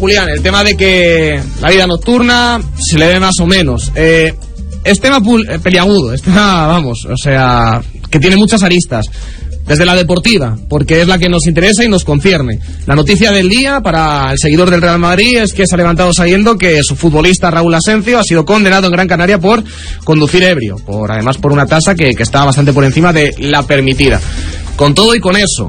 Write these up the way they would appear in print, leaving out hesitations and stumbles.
Julián, el tema de que la vida nocturna se le ve más o menos. Es tema peliagudo, es tema, vamos, o sea, que tiene muchas aristas. Desde la deportiva, porque es la que nos interesa y nos concierne. La noticia del día para el seguidor del Real Madrid es que se ha levantado sabiendo que su futbolista Raúl Asencio ha sido condenado en Gran Canaria por conducir ebrio, además por una tasa que está bastante por encima de la permitida. Con todo y con eso,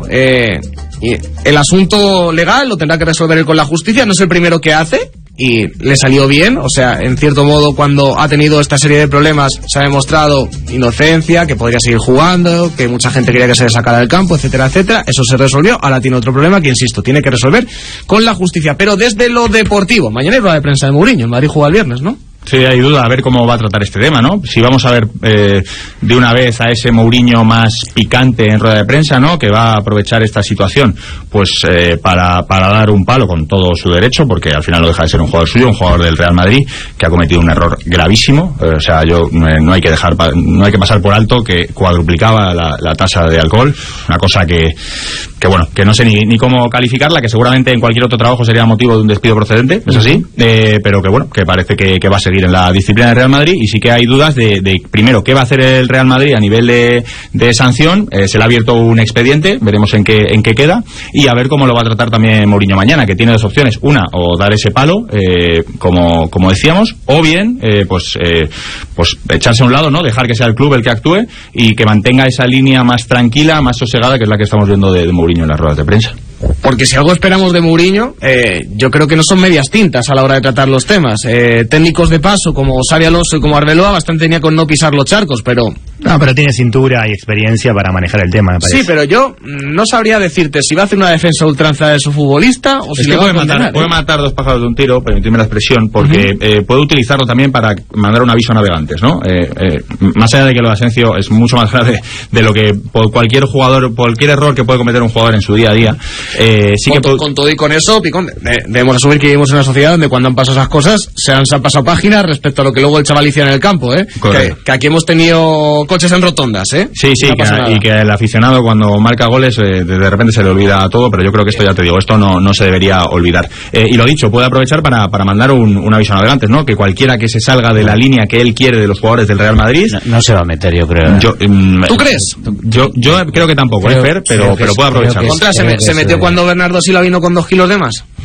el asunto legal lo tendrá que resolver él con la justicia. No es el primero que hace y le salió bien, o sea, en cierto modo, cuando ha tenido esta serie de problemas se ha demostrado inocencia, que podría seguir jugando, que mucha gente quería que se le sacara del campo, etcétera, etcétera. Eso se resolvió. Ahora tiene otro problema que, insisto, tiene que resolver con la justicia. Pero desde lo deportivo, mañana hay rueda de prensa de Mourinho. En Madrid juega el viernes, ¿no? Sí, hay duda a ver cómo va a tratar este tema, ¿no? Si vamos a ver de una vez a ese Mourinho más picante en rueda de prensa, ¿no? Que va a aprovechar esta situación, pues para dar un palo con todo su derecho, porque al final no deja de ser un jugador suyo, un jugador del Real Madrid que ha cometido un error gravísimo. O sea, no hay que pasar por alto que cuadruplicaba la tasa de alcohol, una cosa que bueno, que no sé ni cómo calificarla, que seguramente en cualquier otro trabajo sería motivo de un despido procedente, es así, pero que bueno, que parece que va a seguir en la disciplina del Real Madrid. Y sí que hay dudas de primero, qué va a hacer el Real Madrid a nivel de sanción. Se le ha abierto un expediente, veremos en qué queda, y a ver cómo lo va a tratar también Mourinho mañana, que tiene dos opciones: una, o dar ese palo, como decíamos, o bien pues echarse a un lado, ¿no? Dejar que sea el club el que actúe y que mantenga esa línea más tranquila, más sosegada, que es la que estamos viendo de Mourinho en las ruedas de prensa. Porque si algo esperamos de Mourinho, yo creo que no son medias tintas a la hora de tratar los temas. Técnicos de paso como Xabi Alonso y como Arbeloa bastante tenía con no pisar los charcos, pero... No, pero tiene cintura y experiencia para manejar el tema, me parece. Sí, pero yo no sabría decirte si va a hacer una defensa ultranza de su futbolista o si le va a condenar. Puede matar dos pájaros de un tiro, permitirme la expresión, porque puede utilizarlo también para mandar un aviso a navegantes, ¿no? Más allá de que lo de Asencio es mucho más grave de lo que cualquier error que puede cometer un jugador en su día a día. Sí, con todo y con eso, Picón, debemos asumir que vivimos en una sociedad donde cuando han pasado esas cosas se han pasado páginas respecto a lo que luego el chaval hiciera en el campo, que aquí hemos tenido coches en rotondas, Sí, y que el aficionado cuando marca goles de repente se le olvida todo, pero yo creo que esto, ya te digo, esto no se debería olvidar. Y lo dicho, puede aprovechar para mandar un aviso a navegantes, ¿no? Que cualquiera que se salga de la línea que él quiere de los jugadores del Real Madrid... No se va a meter, yo creo. ¿Tú crees? Yo creo que tampoco, Fer, pero puede aprovechar. Se metió cuando Bernardo Silva vino con 2 kilos de más.